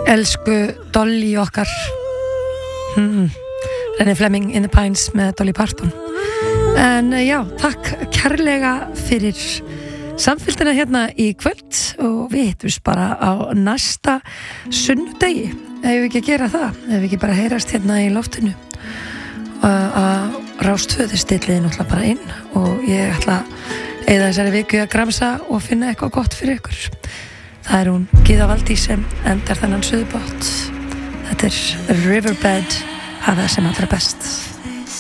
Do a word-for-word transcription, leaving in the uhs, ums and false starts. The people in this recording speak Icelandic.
Elsku Dolly okkar hmm. Rennie Fleming in the Pines með Dolly Parton. En já, takk kærlega fyrir samfylgdina hérna í kvöld og við hittumst bara á næsta sunnudegi, ef við ekki að gera það, ef við ekki bara heyrast hérna í loftinu að Rás tvö, þið stillið náttúrulega bara inn og ég ætla eða þessari viku að gramsa og finna eitthvað gott fyrir ykkur. Það er hún Gyða Valdís sem endar þennan suðubátt. Þetta er Riverbed, hafa það sem allra best.